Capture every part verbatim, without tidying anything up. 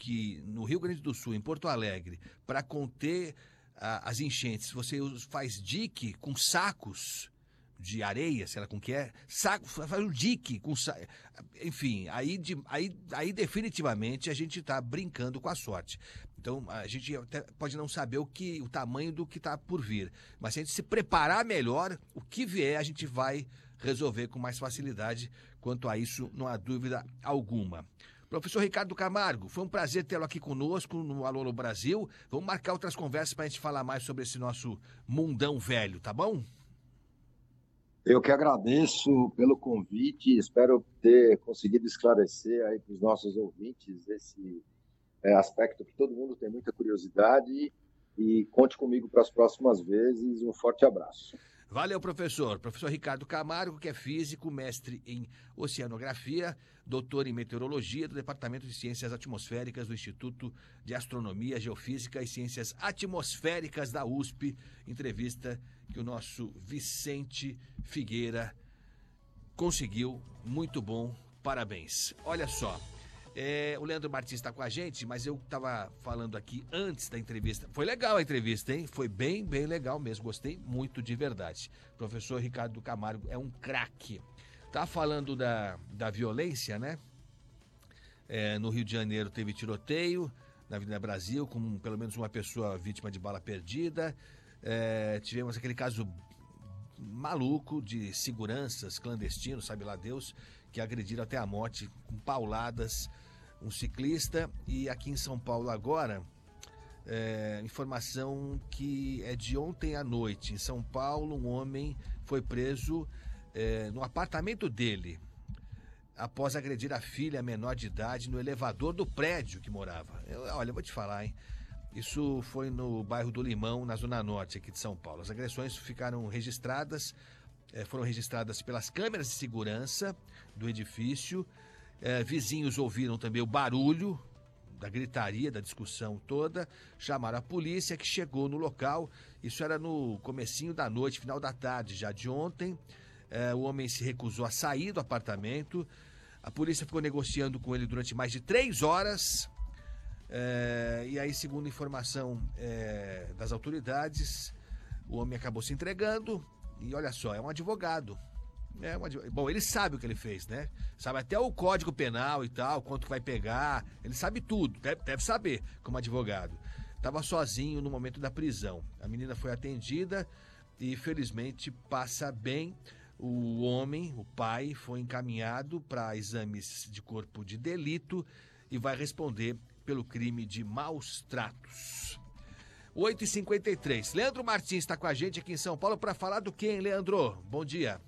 que no Rio Grande do Sul, em Porto Alegre, para conter a, as enchentes, você faz dique com sacos de areia, sei lá com que é, saco, faz um dique com sa... enfim, aí, de, aí, aí definitivamente a gente está brincando com a sorte. Então a gente até pode não saber o, que, o tamanho do que está por vir, mas se a gente se preparar melhor, o que vier a gente vai resolver com mais facilidade. Quanto a isso, não há dúvida alguma. Professor Ricardo Camargo, foi um prazer tê-lo aqui conosco no Alô no Brasil. Vamos marcar outras conversas para a gente falar mais sobre esse nosso mundão velho, tá bom? Eu que agradeço pelo convite, espero ter conseguido esclarecer aí para os nossos ouvintes esse é, aspecto que todo mundo tem muita curiosidade, e conte comigo para as próximas vezes. Um forte abraço. Valeu, professor. Professor Ricardo Camargo, que é físico, mestre em oceanografia, doutor em meteorologia do Departamento de Ciências Atmosféricas do Instituto de Astronomia, Geofísica e Ciências Atmosféricas da U S P. Entrevista que o nosso Vicente Figueira conseguiu. Muito bom, parabéns. Olha só, é, o Leandro Martins está com a gente, mas eu estava falando aqui antes da entrevista. Foi legal a entrevista, hein? Foi bem, bem legal mesmo. Gostei muito de verdade. O professor Ricardo Camargo é um craque. Tá falando da, da violência, né? É, no Rio de Janeiro teve tiroteio na Avenida Brasil, com pelo menos uma pessoa vítima de bala perdida. É, tivemos aquele caso maluco de seguranças clandestinos, sabe lá Deus, que agrediram até a morte com pauladas um ciclista. E aqui em São Paulo agora, é, informação que é de ontem à noite. Em São Paulo, um homem foi preso é, no apartamento dele após agredir a filha menor de idade no elevador do prédio que morava. Eu, olha, eu vou te falar, hein? Isso foi no bairro do Limão, na Zona Norte aqui de São Paulo. As agressões ficaram registradas, eh, foram registradas pelas câmeras de segurança do edifício. Eh, vizinhos ouviram também o barulho da gritaria, da discussão toda. Chamaram a polícia, que chegou no local. Isso era no comecinho da noite, final da tarde já de ontem. Eh, o homem se recusou a sair do apartamento. A polícia ficou negociando com ele durante mais de três horas. É, e aí, segundo informação é, das autoridades, o homem acabou se entregando. E olha só, é um advogado. É um advogado. Bom, ele sabe o que ele fez, né? Sabe até o Código Penal e tal, quanto vai pegar. Ele sabe tudo, deve, deve saber como advogado. Estava sozinho no momento da prisão. A menina foi atendida e felizmente passa bem. O homem, o pai, foi encaminhado para exames de corpo de delito e vai responder pelo crime de maus tratos. oito e cinquenta e três. Leandro Martins está com a gente aqui em São Paulo para falar do quê, hein, Leandro? Bom dia.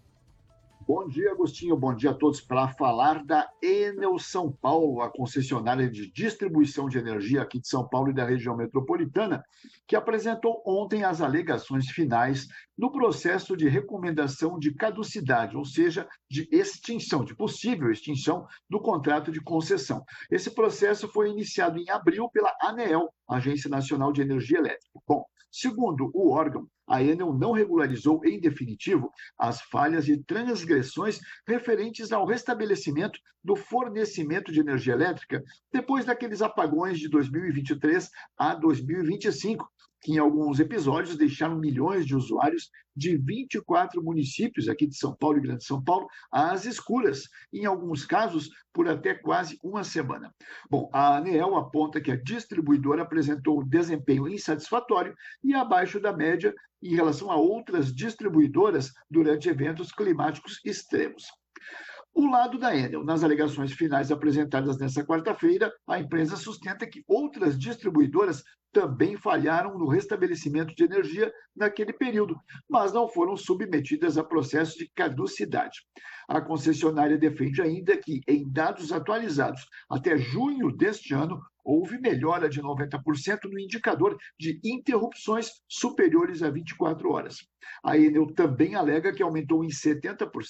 Bom dia, Agostinho. Bom dia a todos. Para falar da Enel São Paulo, a concessionária de distribuição de energia aqui de São Paulo e da região metropolitana, que apresentou ontem as alegações finais no processo de recomendação de caducidade, ou seja, de extinção, de possível extinção do contrato de concessão. Esse processo foi iniciado em abril pela ANEEL, Agência Nacional de Energia Elétrica. Bom, segundo o órgão, a Enel não regularizou em definitivo as falhas e transgressões referentes ao restabelecimento do fornecimento de energia elétrica depois daqueles apagões de dois mil e vinte e três a dois mil e vinte e cinco, que em alguns episódios deixaram milhões de usuários de vinte e quatro municípios aqui de São Paulo e Grande São Paulo às escuras, em alguns casos por até quase uma semana. Bom, a ANEEL aponta que a distribuidora apresentou desempenho insatisfatório e abaixo da média em relação a outras distribuidoras durante eventos climáticos extremos. O lado da Enel, nas alegações finais apresentadas nesta quarta-feira, a empresa sustenta que outras distribuidoras também falharam no restabelecimento de energia naquele período, mas não foram submetidas a processo de caducidade. A concessionária defende ainda que, em dados atualizados até junho deste ano, houve melhora de noventa por cento no indicador de interrupções superiores a vinte e quatro horas. A Enel também alega que aumentou em setenta por cento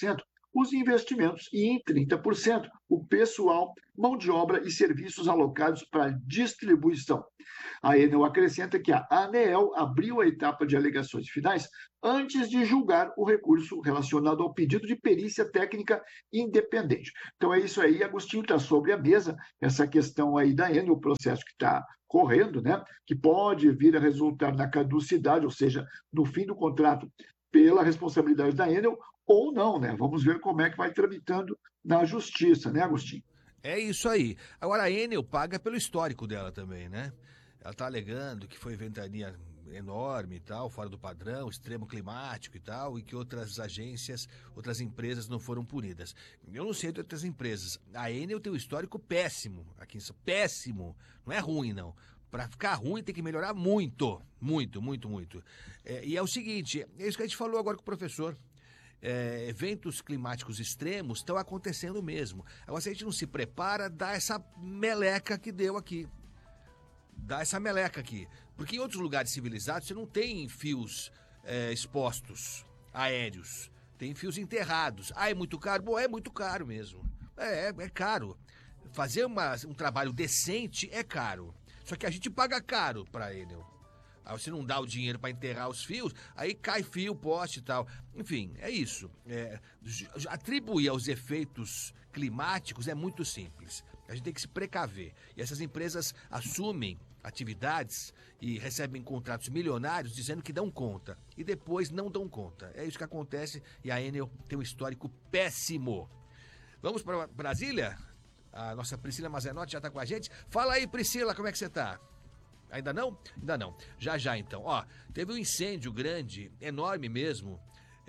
os investimentos e em trinta por cento o pessoal, mão de obra e serviços alocados para distribuição. A Enel acrescenta que a ANEEL abriu a etapa de alegações finais antes de julgar o recurso relacionado ao pedido de perícia técnica independente. Então é isso aí, Agostinho, está sobre a mesa essa questão aí da Enel, o processo que está correndo, né, que pode vir a resultar na caducidade, ou seja, no fim do contrato pela responsabilidade da Enel, ou não, né? Vamos ver como é que vai tramitando na justiça, né, Agostinho? É isso aí. Agora, a Enel paga pelo histórico dela também, né? Ela está alegando que foi ventania enorme e tal, fora do padrão, extremo climático e tal, e que outras agências, outras empresas não foram punidas. Eu não sei de outras empresas. A Enel tem um histórico péssimo aqui em São Paulo. Péssimo. Não é ruim, não. Para ficar ruim tem que melhorar muito. Muito, muito, muito. É, e é o seguinte, é isso que a gente falou agora com o professor. É, eventos climáticos extremos estão acontecendo mesmo. Agora, se a gente não se prepara, dá essa meleca que deu aqui. Dá essa meleca aqui. Porque em outros lugares civilizados você não tem fios é, expostos, aéreos. Tem fios enterrados. Ah, é muito caro? Bom, é muito caro mesmo. É, é, é caro. Fazer uma, um trabalho decente é caro. Só que a gente paga caro para a Enel. Aí você não dá o dinheiro para enterrar os fios, aí cai fio, poste e tal. Enfim, é isso. É, atribuir aos efeitos climáticos é muito simples. A gente tem que se precaver. E essas empresas assumem atividades e recebem contratos milionários dizendo que dão conta. E depois não dão conta. É isso que acontece e a Enel tem um histórico péssimo. Vamos para Brasília? A nossa Priscila Mazenotti já está com a gente. Fala aí, Priscila, como é que você está? Ainda não? Ainda não. Já, já, então. Ó, teve um incêndio grande, enorme mesmo,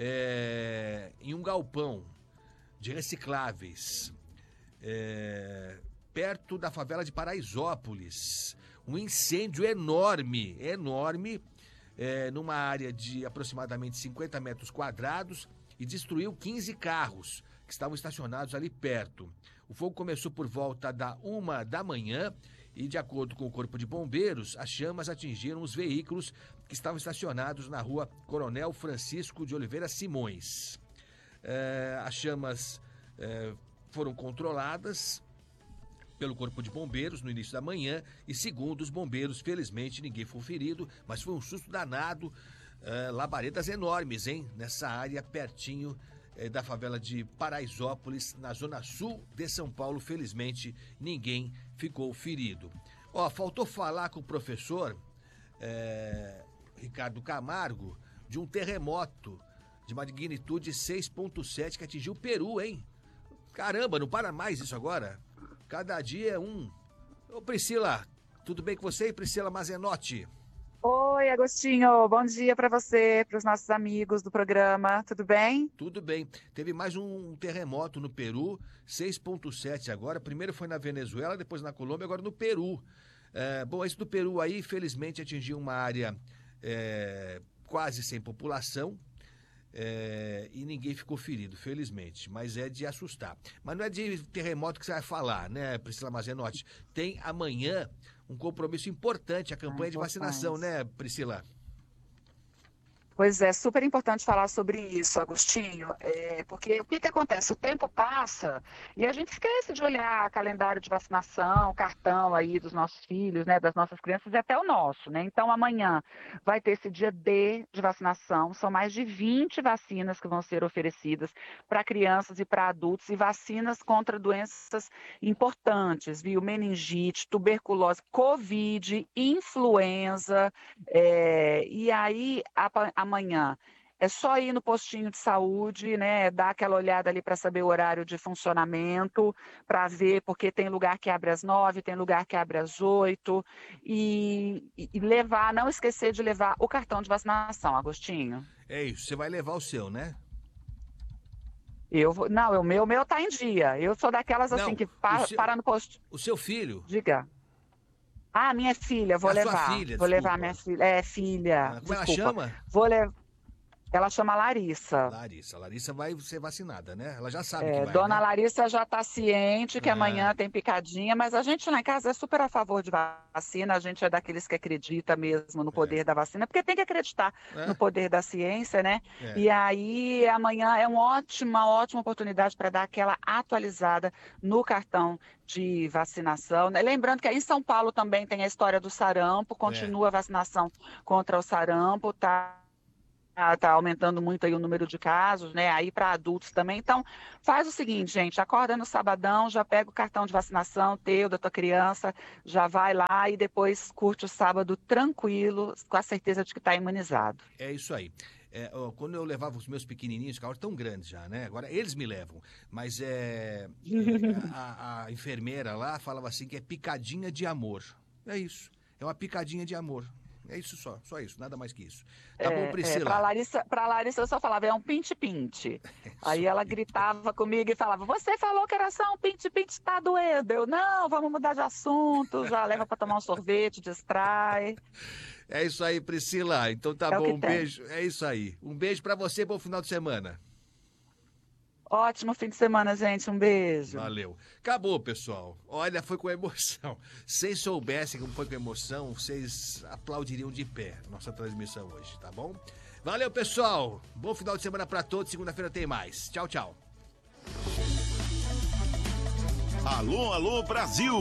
é, em um galpão de recicláveis, é, perto da favela de Paraisópolis. Um incêndio enorme, enorme, é, numa área de aproximadamente cinquenta metros quadrados e destruiu quinze carros que estavam estacionados ali perto. O fogo começou por volta da uma da manhã e, de acordo com o Corpo de Bombeiros, as chamas atingiram os veículos que estavam estacionados na rua Coronel Francisco de Oliveira Simões. É, as chamas é, foram controladas pelo Corpo de Bombeiros no início da manhã e, segundo os bombeiros, felizmente ninguém foi ferido, mas foi um susto danado, é, labaredas enormes, hein, nessa área pertinho é, da favela de Paraisópolis, na zona sul de São Paulo. Felizmente ninguém ficou ferido. Ó, faltou falar com o professor é, Ricardo Camargo de um terremoto de magnitude seis ponto sete que atingiu o Peru, hein? Caramba, não para mais isso agora. Cada dia é um. Ô Priscila, tudo bem com você? Priscila Mazenotti. Oi, Agostinho, bom dia para você, para os nossos amigos do programa, tudo bem? Tudo bem. Teve mais um terremoto no Peru, seis ponto sete agora. Primeiro foi na Venezuela, depois na Colômbia, agora no Peru. É, bom, esse do Peru aí, felizmente, atingiu uma área é, quase sem população. É, e ninguém ficou ferido, felizmente, mas é de assustar. Mas não é de terremoto que você vai falar, né, Priscila Mazenotti? Tem amanhã um compromisso importante, a campanha é de vacinação, né, Priscila? Pois é, super importante falar sobre isso, Agostinho, é, porque o que, que acontece? O tempo passa e a gente esquece de olhar calendário de vacinação, cartão aí dos nossos filhos, né, das nossas crianças e até o nosso, né? Então amanhã vai ter esse dia D de vacinação, são mais de vinte vacinas que vão ser oferecidas para crianças e para adultos e vacinas contra doenças importantes, viu? Meningite, tuberculose, Covid, influenza, é, e aí a, a amanhã. É só ir no postinho de saúde, né, dar aquela olhada ali para saber o horário de funcionamento, para ver, porque tem lugar que abre às nove, tem lugar que abre às oito, e, e levar, não esquecer de levar o cartão de vacinação, Agostinho. É isso, você vai levar o seu, né? Eu vou, não, o meu, o meu tá em dia. Eu sou daquelas assim não, que para, seu, para no posto. O seu filho? Diga. Ah, minha filha, vou a levar. Sua filha, vou desculpa. levar minha filha. É, filha. Ah, como desculpa. ela chama? Vou levar. Ela chama Larissa. Larissa. Larissa vai ser vacinada, né? Ela já sabe É, que vai, Dona né? Larissa já está ciente que Ah. amanhã tem picadinha, mas a gente lá em casa é super a favor de vacina, a gente é daqueles que acredita mesmo no poder É. da vacina, porque tem que acreditar É. no poder da ciência, né? É. E aí amanhã é uma ótima, ótima oportunidade para dar aquela atualizada no cartão de vacinação, né? Lembrando que aí em São Paulo também tem a história do sarampo, continua a vacinação contra o sarampo, tá? Está aumentando muito aí o número de casos, né? Aí para adultos também. Então, faz o seguinte, gente, acorda no sabadão, já pega o cartão de vacinação teu, da tua criança, já vai lá e depois curte o sábado tranquilo, com a certeza de que está imunizado. É isso aí. É, ó, quando eu levava os meus pequenininhos, que agora estão grandes já, né? Agora eles me levam. Mas é, é, a, a enfermeira lá falava assim que é picadinha de amor. É isso. É uma picadinha de amor. É isso só, só isso, nada mais que isso. Tá é, bom, Priscila? É, para Larissa, para Larissa eu só falava, é um pinte-pinte. Aí ela gritava comigo e falava, você falou que era só um pinte-pinte, tá doendo. Eu, não, vamos mudar de assunto, já leva para tomar um sorvete, distrai. É isso aí, Priscila. Então tá É o bom, que um tem. beijo. É isso aí. Um beijo pra você, bom final de semana. Ótimo fim de semana, gente. Um beijo. Valeu. Acabou, pessoal. Olha, foi com emoção. Se vocês soubessem como foi com emoção, vocês aplaudiriam de pé nossa transmissão hoje, tá bom? Valeu, pessoal. Bom final de semana pra todos. Segunda-feira tem mais. Tchau, tchau. Alô, alô, Brasil!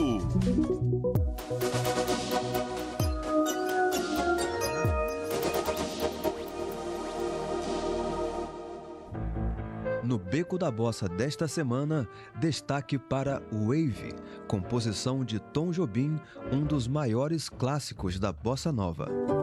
No Beco da Bossa desta semana, destaque para Wave, composição de Tom Jobim, um dos maiores clássicos da Bossa Nova.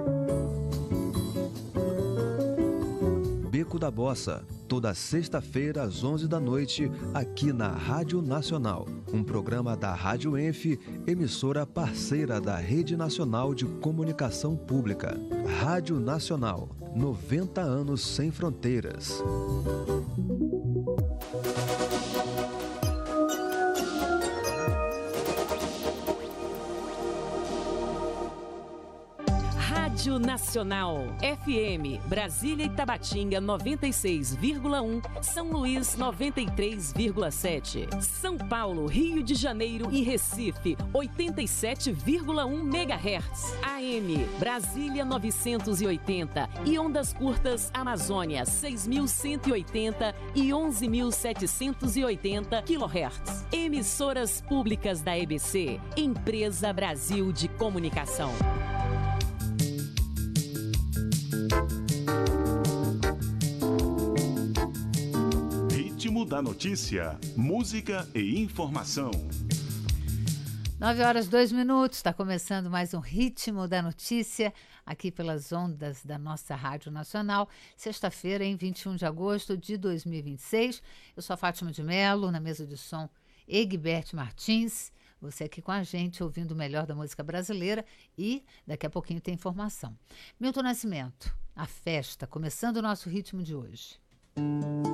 Beco da Bossa, toda sexta-feira às onze da noite, aqui na Rádio Nacional, um programa da Rádio Enf, emissora parceira da Rede Nacional de Comunicação Pública. Rádio Nacional, noventa anos sem fronteiras. Rádio Nacional, F M, Brasília e Tabatinga noventa e seis vírgula um, São Luís noventa e três vírgula sete, São Paulo, Rio de Janeiro e Recife oitenta e sete vírgula um megahertz, A M, Brasília novecentos e oitenta e ondas curtas Amazônia seis mil cento e oitenta e onze mil setecentos e oitenta quilohertz. Emissoras públicas da E B C, Empresa Brasil de Comunicação. Ritmo da notícia, música e informação. Nove horas, dois minutos, está começando mais um Ritmo da Notícia, aqui pelas ondas da nossa Rádio Nacional, sexta-feira, em vinte e um de agosto de dois mil e vinte e seis. Eu sou a Fátima de Mello, na mesa de som, Egbert Martins, você aqui com a gente, ouvindo o melhor da música brasileira e daqui a pouquinho tem informação. Milton Nascimento, a festa, começando o nosso ritmo de hoje.